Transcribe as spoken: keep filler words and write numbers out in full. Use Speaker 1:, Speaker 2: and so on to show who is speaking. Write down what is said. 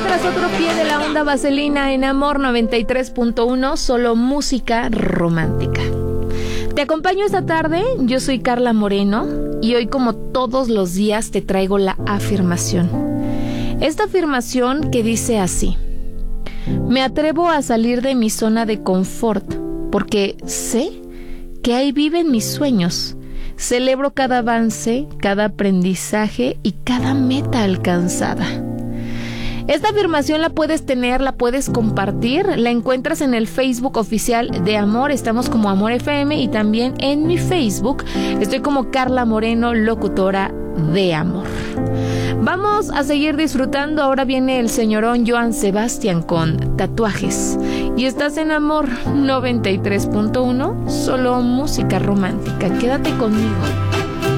Speaker 1: tras otro pie de la onda vaselina en Amor noventa y tres punto uno, solo música romántica. Te acompaño esta tarde, yo soy Carla Moreno y hoy, como todos los días, te traigo la afirmación. Esta afirmación que dice así: me atrevo a salir de mi zona de confort porque sé que ahí viven mis sueños. Celebro cada avance, cada aprendizaje y cada meta alcanzada. Esta afirmación la puedes tener, la puedes compartir, la encuentras en el Facebook oficial de Amor, estamos como Amor F M, y también en mi Facebook estoy como Carla Moreno, locutora de Amor. Vamos a seguir disfrutando. Ahora viene el señorón Joan Sebastián con Tatuajes. Y estás en Amor noventa y tres punto uno, solo música romántica. Quédate conmigo.